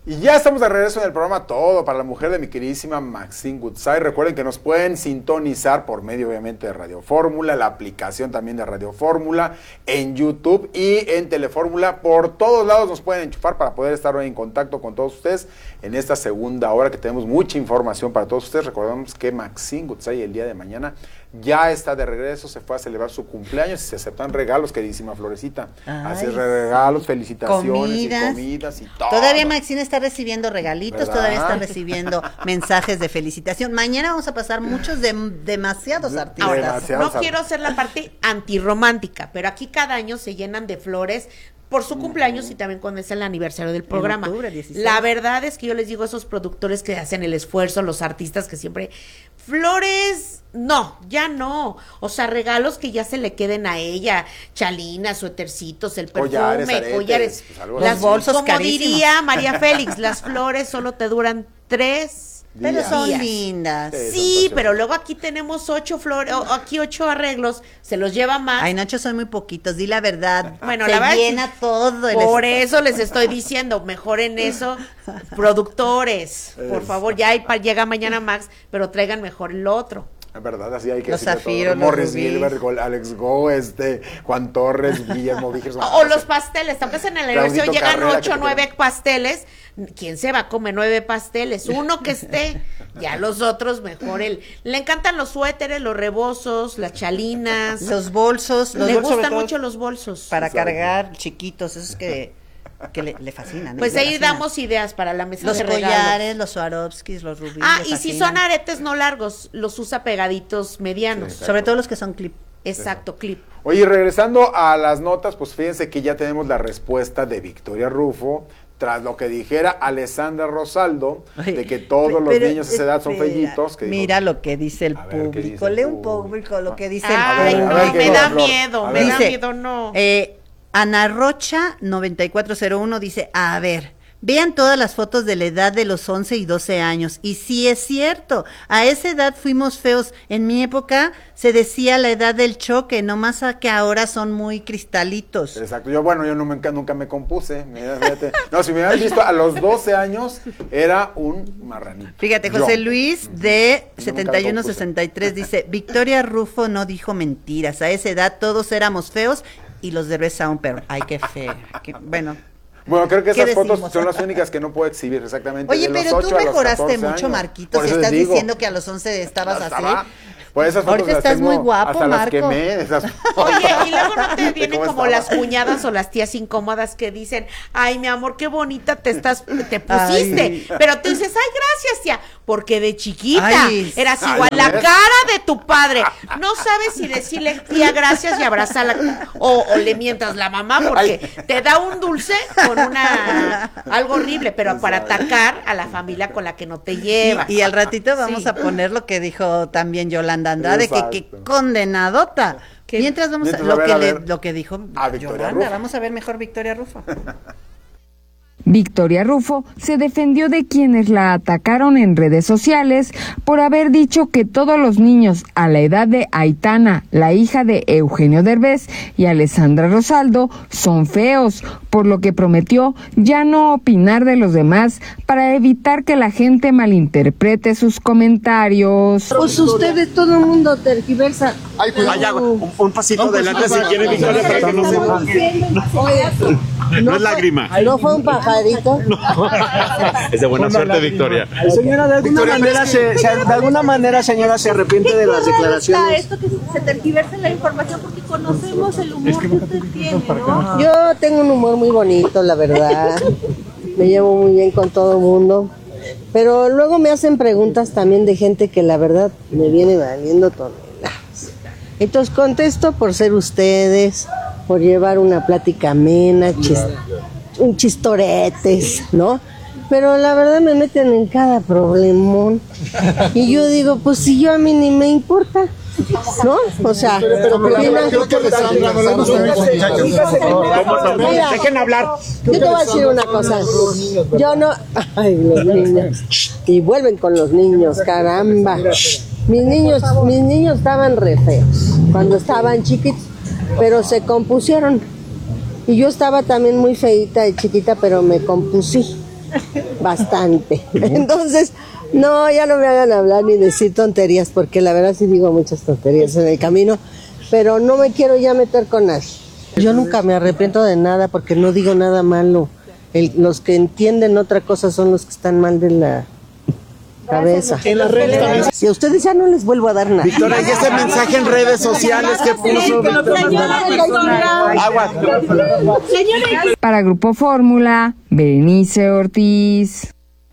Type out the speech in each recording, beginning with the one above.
Y ya estamos de regreso en el programa Todo para la Mujer de mi queridísima Maxine Goodside. Recuerden que nos pueden sintonizar por medio, obviamente, de Radio Fórmula, la aplicación también de Radio Fórmula, en YouTube y en Telefórmula. Por todos lados nos pueden enchufar para poder estar hoy en contacto con todos ustedes en esta segunda hora que tenemos mucha información para todos ustedes. Recordamos que Maxine Goodside el día de mañana ya está de regreso, se fue a celebrar su cumpleaños y se aceptan regalos, queridísima Florecita. Así es, regalos, felicitaciones y comidas y todo. Todavía Maxine está recibiendo regalitos, ¿verdad? Todavía está recibiendo mensajes de felicitación. Mañana vamos a pasar muchos demasiados artistas. Ahora, no quiero ser la parte antirromántica, pero aquí cada año se llenan de flores por su cumpleaños y también cuando es el aniversario del programa. Octubre, 16. La verdad es que yo les digo a esos productores que hacen el esfuerzo, los artistas que siempre, flores, no, ya no. O sea, regalos que ya se le queden a ella, chalinas, suétercitos, el perfume, collares, pues las bolsas, como carísimos. Diría María Félix, las flores solo te duran 3 Pero son días. lindas. Sí, pero luego aquí tenemos 8 flores, aquí 8 arreglos, se los lleva más. Ay, Nacho, son muy poquitos, di la verdad. Bueno, se la verdad llena todo. Por eso les estoy diciendo, mejoren eso, productores, por favor, ya llega mañana Max, pero traigan mejor el otro. Es verdad, así hay que Los decirle zafiros, todo. los Morris rubíes. Gilbert, Alex Go, Juan Torres, Guillermo Víquez. O los pasteles, tal vez en el aniversario Claudito llegan Carrera, 8 o 9 pasteles. ¿Quién se va a comer 9 pasteles? Uno que esté, ya los otros mejor. Le encantan los suéteres, los rebozos, las chalinas. Los bolsos. Le bolsos gustan sobre mucho todo los bolsos. para cargar chiquitos, esos que le fascinan. Pues le ahí fascinan. damos ideas para la mesa Los de regalos. collares, los Swarovskis, los rubíes. Ah, le y si fascinan. son aretes no largos, los usa pegaditos medianos. Sí, Sobre todo los que son clip. Exacto, clip. Oye, regresando a las notas, pues fíjense que ya tenemos la respuesta de Victoria Rufo, tras lo que dijera Alessandra Rosaldo, de que todos los niños de esa edad son espera, fellitos. Que mira dijo, lo que dice el A ver, ¿qué público. dice el Lee un público? poco lo que dice Ay, el no, público. ¿qué me dijo da Flor? miedo, A me ver. da Dice, miedo, no. Ana Rocha 9401 dice, a ver, vean todas las fotos de la edad de los 11 y 12 años. Y sí es cierto, a esa edad fuimos feos. En mi época se decía la edad del choque, no más a que ahora son muy cristalitos. Exacto, yo nunca me compuse, mira, fíjate. No, si me hubieran visto a los 12 años, era un marranito. Fíjate, Yo. José Luis de Nunca me 7163 dice, Victoria Rufo no dijo mentiras, a esa edad todos éramos feos y los de Reza un perro. Ay, qué feo. Bueno, Bueno, creo que ¿Qué esas fotos decimos? son las únicas que no puedo exhibir exactamente. oye, de los pero tú 8 a los mejoraste 14 mucho, años. Marquito, Por si eso estás les digo, diciendo que a los 11 estabas así. Por esas fotos Ahorita las estás tengo, muy guapo, hasta las Marco. quemé, esas Oye, y luego no te vienen ¿Cómo como estaba? las cuñadas o las tías incómodas que dicen, ay, mi amor, qué bonita te pusiste. Ay. Pero tú dices, ay, gracias, tía, porque de chiquita Ay, eras ay, igual la ¿ves? cara de tu padre. No sabes si decirle, tía, gracias y abrazarla o le mientras la mamá porque te da un dulce con algo horrible, pero para atacar a la familia con la que no te lleva. Y al ratito vamos Sí. a poner lo que dijo también Yolanda Andrade, que Exacto. condenadota. ¿Qué? Mientras vamos Mientras a a ver lo que dijo a Victoria Yolanda, Rufo. vamos a ver mejor Victoria Rufo. Victoria Rufo se defendió de quienes la atacaron en redes sociales por haber dicho que todos los niños a la edad de Aitana, la hija de Eugenio Derbez, y Alessandra Rosaldo son feos, por lo que prometió ya no opinar de los demás para evitar que la gente malinterprete sus comentarios. Pues ustedes, todo el mundo tergiversa. Ay, pues vaya, un pasito adelante si quiere, Victoria, para que no sepa. No es lágrima. No fue un pajarito. Es de buena suerte, Victoria. Señora, de alguna manera, señora, se arrepiente de las declaraciones. Esto que se tergiversa la información porque conocemos el humor que usted tiene, ¿no? Yo tengo un humor muy bonito, la verdad. Me llevo muy bien con todo el mundo. Pero luego me hacen preguntas también de gente que la verdad me viene valiendo toneladas. Entonces contesto por ser ustedes, por llevar una plática amena, un chistoretes, ¿no? Pero la verdad me meten en cada problemón. Y yo digo, pues si yo a mí ni me importa, ¿no? O sea, mira, Dejen hablar. yo te voy a decir una cosa. Yo no... Ay, los niños. Y vuelven con los niños, caramba. Mis niños estaban re feos cuando estaban chiquitos, pero se compusieron. Y yo estaba también muy feíta y chiquita, pero me compusí. bastante. Entonces, no, ya no me hagan hablar ni decir tonterías, porque la verdad sí digo muchas tonterías en el camino, pero no me quiero ya meter con nadie. Yo nunca me arrepiento de nada porque no digo nada malo. Los que entienden otra cosa son los que están mal de la cabeza. En las redes también. Y a ustedes ya no les vuelvo a dar nada. Victoria, y ese mensaje en redes sociales que puso Agua. Para Grupo Fórmula, Berenice Ortiz.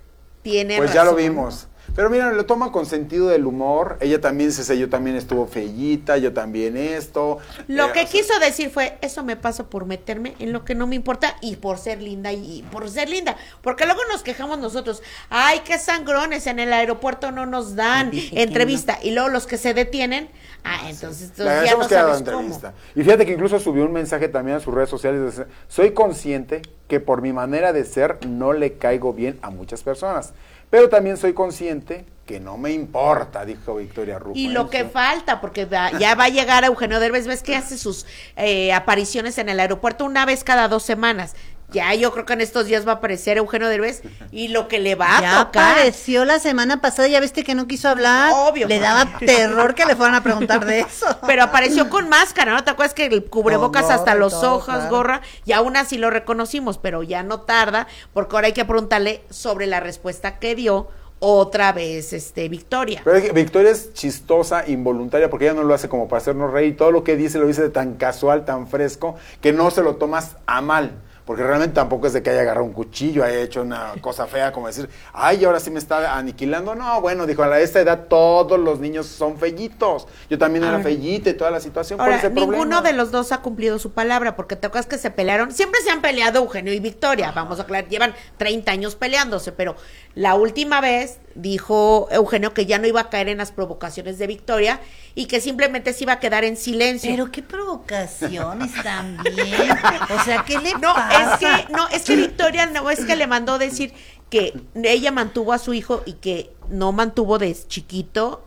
Tiene Pues ya lo razón. vimos. Pero mira, lo toma con sentido del humor. Ella también dice, yo también estuvo fellita, yo también esto. Lo que o sea, quiso decir fue, eso me pasa por meterme en lo que no me importa y por ser linda y por ser linda. Porque luego nos quejamos nosotros, ay, qué sangrones, en el aeropuerto no nos dan entrevista. Y luego los que se detienen, entonces le ya no agradecemos que haya dado sabes cómo. entrevista. Y fíjate que incluso subió un mensaje también a sus redes sociales. Dice, soy consciente que por mi manera de ser no le caigo bien a muchas personas. Pero también soy consciente que no me importa, dijo Victoria Rufo. Y lo que falta, porque ya va a llegar Eugenio Derbez, ves que hace sus apariciones en el aeropuerto una vez cada 2 semanas. Ya yo creo que en estos días va a aparecer Eugenio Derbez y lo que le va Ya a tocar. apareció la semana pasada, ya viste que no quiso hablar. Obvio. Le daba terror que le fueran a preguntar de eso. Pero apareció con máscara, ¿no? ¿Te acuerdas que el cubrebocas Con gorra hasta y los todo, ojos, claro. gorra? Y aún así lo reconocimos, pero ya no tarda, porque ahora hay que preguntarle sobre la respuesta que dio otra vez Victoria. Pero es que Victoria es chistosa, involuntaria, porque ella no lo hace como para hacernos reír. Todo lo que dice lo dice de tan casual, tan fresco, que no se lo tomas a mal. Porque realmente tampoco es de que haya agarrado un cuchillo, haya hecho una cosa fea como decir, ay, ahora sí me está aniquilando. No, bueno, dijo, a esta edad todos los niños son fellitos. Yo también era fellita y toda la situación. Ahora, ¿cuál es el ninguno problema? de los dos ha cumplido su palabra, porque te acuerdas que se pelearon, siempre se han peleado Eugenio y Victoria, vamos a aclarar, llevan 30 años peleándose, pero la última vez dijo Eugenio que ya no iba a caer en las provocaciones de Victoria y que simplemente se iba a quedar en silencio. Pero qué provocaciones también. O sea, ¿qué le No, pasa? es que Victoria no es que le mandó decir que ella mantuvo a su hijo y que no mantuvo de chiquito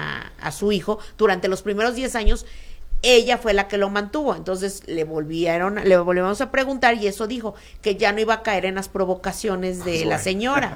a su hijo durante los primeros 10 años. Ella fue la que lo mantuvo, entonces le volvimos a preguntar y eso dijo, que ya no iba a caer en las provocaciones de la señora.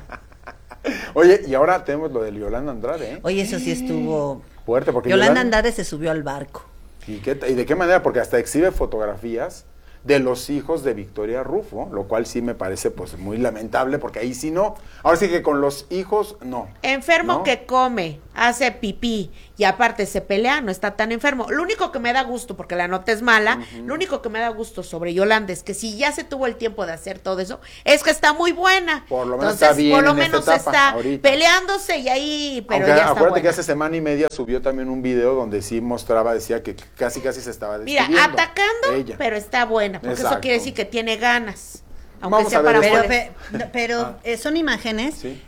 Oye, y ahora tenemos lo de Yolanda Andrade, ¿eh? Oye, eso sí estuvo Fuerte, porque Yolanda Andrade se subió al barco. ¿Y de qué manera? Porque hasta exhibe fotografías de los hijos de Victoria Rufo, lo cual sí me parece pues muy lamentable, porque ahí sí no. Ahora sí que con los hijos, no. Enfermo ¿no? que come, hace pipí y aparte se pelea, no está tan enfermo. Lo único que me da gusto, porque la nota es mala, lo único que me da gusto sobre Yolanda es que si ya se tuvo el tiempo de hacer todo eso, es que está muy buena. Por lo menos Entonces, está bien por lo en esta menos etapa, está ahorita. peleándose y ahí, pero Aunque ya está acuérdate buena. que hace semana y media subió también un video donde sí mostraba, decía que casi se estaba Mira, despidiendo. atacando, ella. pero está buena, porque eso Exacto. quiere decir que tiene ganas. Aunque Vamos sea a ver para esto. Pero son imágenes. Sí.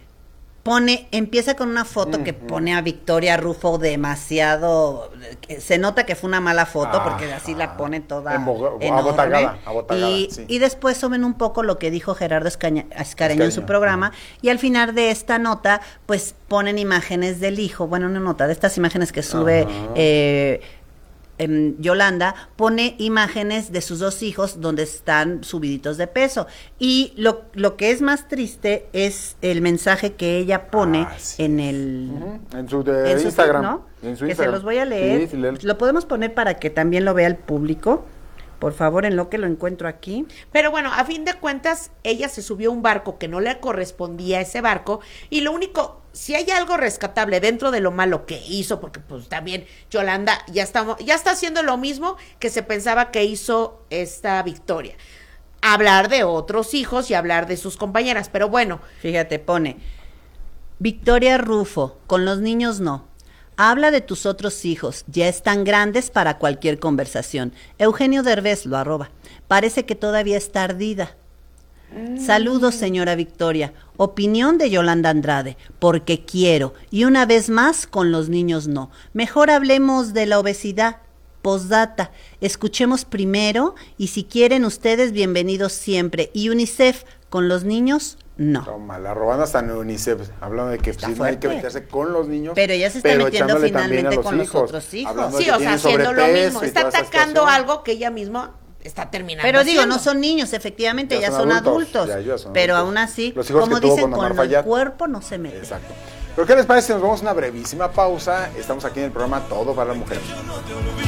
Empieza con una foto que pone a Victoria Rufo demasiado, se nota que fue una mala foto porque así la pone toda enorme. abotagada, sí. Y después suben un poco lo que dijo Gerardo Escareño en su programa y al final de esta nota pues ponen imágenes del hijo, bueno, una nota de estas imágenes que sube Yolanda, pone imágenes de sus 2 hijos donde están subiditos de peso. Y lo que es más triste es el mensaje que ella pone Sí. en el En su en su Instagram. feed, ¿no? En su que Instagram. se los voy a leer. Sí, léelo. Lo podemos poner para que también lo vea el público. Por favor, en lo que lo encuentro aquí. Pero bueno, a fin de cuentas, ella se subió a un barco que no le correspondía a ese barco y lo único, si hay algo rescatable dentro de lo malo que hizo, porque pues también Yolanda ya está haciendo lo mismo que se pensaba que hizo esta Victoria. Hablar de otros hijos y hablar de sus compañeras, pero bueno. Fíjate, pone Victoria Rufo, con los niños no. Habla de tus otros hijos, ya están grandes para cualquier conversación. Eugenio Derbez lo arroba. Parece que todavía está ardida. Saludos, señora Victoria. Opinión de Yolanda Andrade, porque quiero, y una vez más, con los niños no. Mejor hablemos de la obesidad. Postdata, escuchemos primero, y si quieren ustedes, bienvenidos siempre. Y UNICEF, con los niños, no. Toma, la robando hasta en UNICEF, hablando de que Está sí, no hay que fuerte. meterse con los niños. Pero ella se está metiendo echándole también finalmente a con los otros hijos. hablando de Sí, que o sea, tienen haciendo lo sobrepeso mismo. y Está toda esa atacando situación. algo que ella misma está terminando. Pero digo, haciendo. no son niños, efectivamente, ya son adultos, adultos. ya son pero adultos. aún así, Los hijos como que tuvo dicen, con Omar con el Fayad. cuerpo no se mete. Exacto. ¿Pero qué les parece si nos vamos a una brevísima pausa? Estamos aquí en el programa Todo para la Mujer.